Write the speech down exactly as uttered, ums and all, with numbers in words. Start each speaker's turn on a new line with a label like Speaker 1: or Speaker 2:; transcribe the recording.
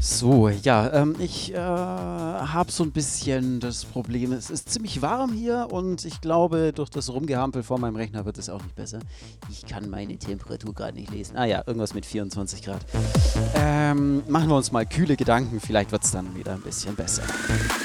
Speaker 1: So, ja, ähm, ich äh, habe so ein bisschen das Problem, es ist ziemlich warm hier und ich glaube, durch das Rumgehampel vor meinem Rechner wird es auch nicht besser. Ich kann meine Temperatur gerade nicht lesen. Ah ja, irgendwas mit vierundzwanzig Grad. Ähm, machen wir uns mal kühle Gedanken, vielleicht wird es dann wieder ein bisschen besser.